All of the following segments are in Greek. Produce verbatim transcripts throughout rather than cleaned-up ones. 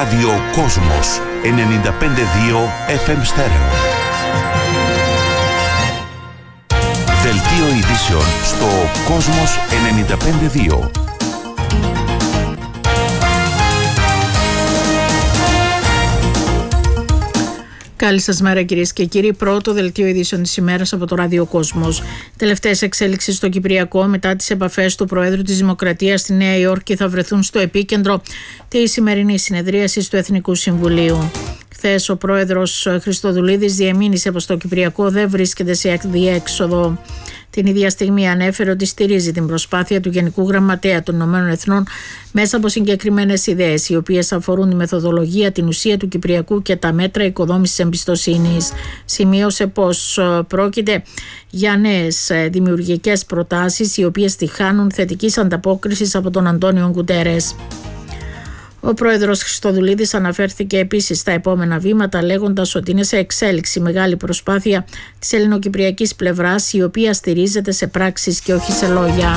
Ράδιο Κόσμος ενενήντα πέντε κόμμα δύο εφ εμ στέρεο. Δελτίο ειδήσεων στο Κόσμος ενενήντα πέντε κόμμα δύο. Καλή σας μέρα κυρίες και κύριοι. Πρώτο δελτίο ειδήσεων της ημέρας από το Ράδιο Κόσμος. Τελευταίες εξέλιξεις στο Κυπριακό μετά τις επαφές του Προέδρου της Δημοκρατίας στη Νέα Υόρκη θα βρεθούν στο επίκεντρο της σημερινής συνεδρίασης του Εθνικού Συμβουλίου. Χθες ο Πρόεδρος Χριστοδουλίδης διεμήνυσε πως το Κυπριακό δεν βρίσκεται σε διέξοδο. Την ίδια στιγμή ανέφερε ότι στηρίζει την προσπάθεια του Γενικού Γραμματέα των Ηνωμένων Εθνών μέσα από συγκεκριμένες ιδέες, οι οποίες αφορούν τη μεθοδολογία, την ουσία του Κυπριακού και τα μέτρα οικοδόμησης εμπιστοσύνης. Σημείωσε πως πρόκειται για νέες δημιουργικές προτάσεις, οι οποίες τη χάνουν θετικής ανταπόκρισης από τον Αντώνιο Γκουτέρες. Ο πρόεδρος Χριστοδουλίδης αναφέρθηκε επίσης στα επόμενα βήματα, λέγοντας ότι είναι σε εξέλιξη μεγάλη προσπάθεια της ελληνοκυπριακής πλευράς, η οποία στηρίζεται σε πράξεις και όχι σε λόγια.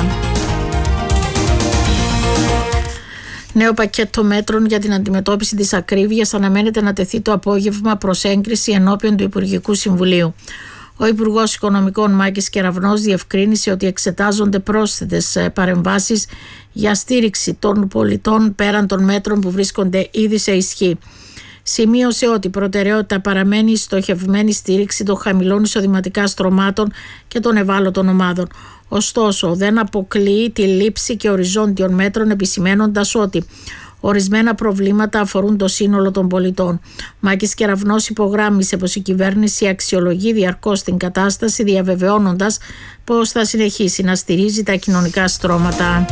Νέο πακέτο μέτρων για την αντιμετώπιση της ακρίβειας αναμένεται να τεθεί το απόγευμα προς έγκριση ενώπιον του Υπουργικού Συμβουλίου. Ο Υπουργός Οικονομικών Μάκης Κεραυνός διευκρίνησε ότι εξετάζονται πρόσθετες παρεμβάσεις για στήριξη των πολιτών πέραν των μέτρων που βρίσκονται ήδη σε ισχύ. Σημείωσε ότι η προτεραιότητα παραμένει η στοχευμένη στήριξη των χαμηλών εισοδηματικά στρωμάτων και των ευάλωτων ομάδων. Ωστόσο, δεν αποκλείει τη λήψη και οριζόντιων μέτρων, επισημένοντας ότι ορισμένα προβλήματα αφορούν το σύνολο των πολιτών. Μάκης Κεραυνός υπογράμμισε πως η κυβέρνηση αξιολογεί διαρκώς την κατάσταση, διαβεβαιώνοντας πως θα συνεχίσει να στηρίζει τα κοινωνικά στρώματα.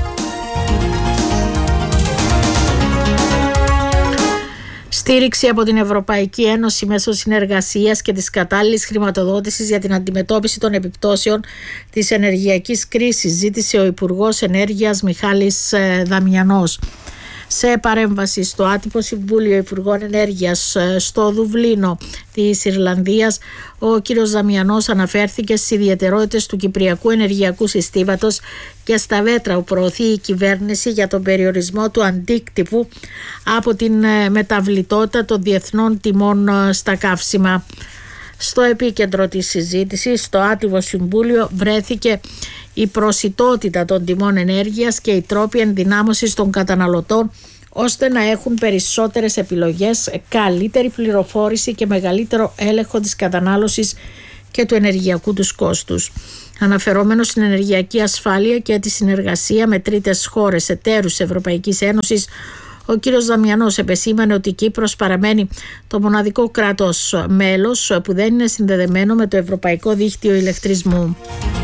Στήριξη από την Ευρωπαϊκή Ένωση μέσω συνεργασίας και της κατάλληλης χρηματοδότησης για την αντιμετώπιση των επιπτώσεων της ενεργειακής κρίσης, ζήτησε ο Υπουργός Ενέργειας Μιχάλης Δαμιανός. Σε παρέμβαση στο άτυπο Συμβούλιο Υπουργών Ενέργειας στο Δουβλίνο της Ιρλανδίας, ο κ. Δαμιανός αναφέρθηκε στις ιδιαιτερότητες του Κυπριακού ενεργειακού συστήματος και στα μέτρα που προωθεί η κυβέρνηση για τον περιορισμό του αντίκτυπου από την μεταβλητότητα των διεθνών τιμών στα καύσιμα. Στο επίκεντρο της συζήτησης, στο άτυπο Συμβούλιο, βρέθηκε η προσιτότητα των τιμών ενέργειας και οι τρόποι ενδυνάμωσης των καταναλωτών ώστε να έχουν περισσότερες επιλογές, καλύτερη πληροφόρηση και μεγαλύτερο έλεγχο της κατανάλωσης και του ενεργειακού τους κόστους. Αναφερόμενο στην ενεργειακή ασφάλεια και τη συνεργασία με τρίτες χώρες εταίρους Ευρωπαϊκής Ένωσης, ο κύριος Δαμιανός επεσήμανε ότι η Κύπρος παραμένει το μοναδικό κράτος μέλος που δεν είναι συνδεδεμένο με το Ευρωπαϊκό Δίκτυο Ηλεκτρισμού.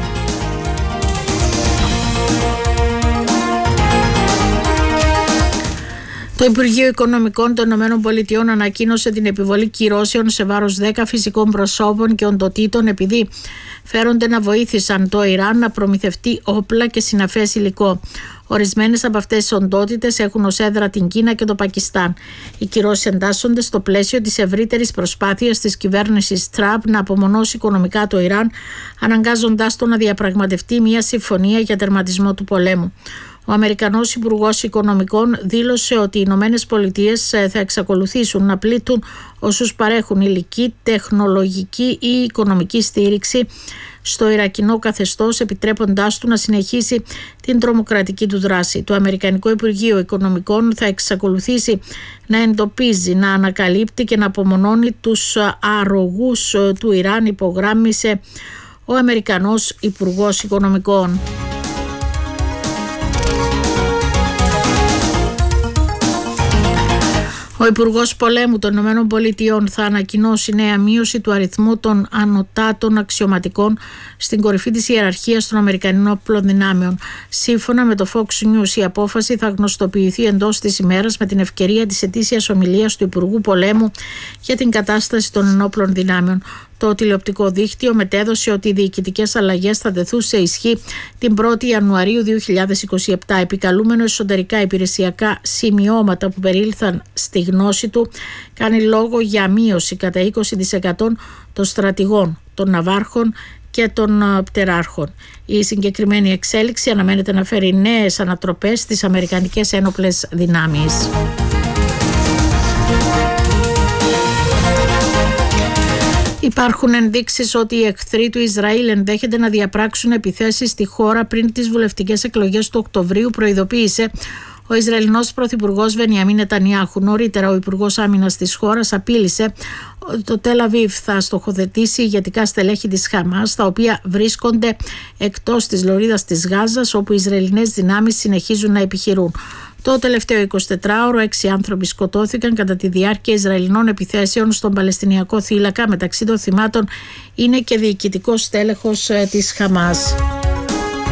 Το Υπουργείο Οικονομικών των ΗΠΑ ανακοίνωσε την επιβολή κυρώσεων σε βάρος δέκα φυσικών προσώπων και οντοτήτων επειδή φέρονται να βοήθησαν το Ιράν να προμηθευτεί όπλα και συναφές υλικό. Ορισμένες από αυτές τις οντότητες έχουν ως έδρα την Κίνα και το Πακιστάν. Οι κυρώσεις εντάσσονται στο πλαίσιο της ευρύτερης προσπάθειας της κυβέρνησης Τραμπ να απομονώσει οικονομικά το Ιράν, αναγκάζοντάς το να διαπραγματευτεί μια συμφωνία για τερματισμό του πολέμου. Ο Αμερικανός Υπουργός Οικονομικών δήλωσε ότι οι Ηνωμένες Πολιτείες θα εξακολουθήσουν να πλήττουν όσους παρέχουν υλική, τεχνολογική ή οικονομική στήριξη στο Ιρακινό καθεστώς, επιτρέποντάς του να συνεχίσει την τρομοκρατική του δράση. Το Αμερικανικό Υπουργείο Οικονομικών θα εξακολουθήσει να εντοπίζει, να ανακαλύπτει και να απομονώνει τους αρρωγούς του Ιράν, υπογράμμισε ο Αμερικανός Υπουργός Οικονομικών. Ο Υπουργός Πολέμου των ΗΠΑ θα ανακοινώσει νέα μείωση του αριθμού των ανωτάτων αξιωματικών στην κορυφή της ιεραρχίας των Αμερικανικών όπλων δυνάμεων. Σύμφωνα με το Fox News, η απόφαση θα γνωστοποιηθεί εντός της ημέρας με την ευκαιρία της ετήσιας ομιλίας του Υπουργού Πολέμου για την κατάσταση των ενόπλων δυνάμεων. Το τηλεοπτικό δίκτυο μετέδωσε ότι οι διοικητικές αλλαγές θα τεθούν σε ισχύ την πρώτη Ιανουαρίου δύο χιλιάδες είκοσι επτά. Επικαλούμενο εσωτερικά υπηρεσιακά σημειώματα που περίλθαν στη γνώση του, κάνει λόγο για μείωση κατά είκοσι τοις εκατό των στρατηγών, των ναυάρχων και των πτεράρχων. Η συγκεκριμένη εξέλιξη αναμένεται να φέρει νέες ανατροπές στις αμερικανικές ένοπλες δυνάμεις. Υπάρχουν ενδείξεις ότι οι εχθροί του Ισραήλ ενδέχεται να διαπράξουν επιθέσεις στη χώρα πριν τις βουλευτικές εκλογές του Οκτωβρίου, προειδοποίησε ο Ισραηλινός Πρωθυπουργός Μπενιαμίν Νετανιάχου. Νωρίτερα, ο Υπουργός Άμυνας της χώρας απείλησε ότι το Τελ Αβίβ θα στοχοθετήσει ηγετικά στελέχη της Χαμάς, τα οποία βρίσκονται εκτός της λωρίδας της Γάζας, όπου οι Ισραηλινές δυνάμεις συνεχίζουν να επιχειρούν. Το τελευταίο εικοσιτετράωρο, έξι άνθρωποι σκοτώθηκαν κατά τη διάρκεια Ισραηλινών επιθέσεων στον Παλαιστινιακό θύλακα. Μεταξύ των θυμάτων είναι και διοικητικός στέλεχος της Χαμάς.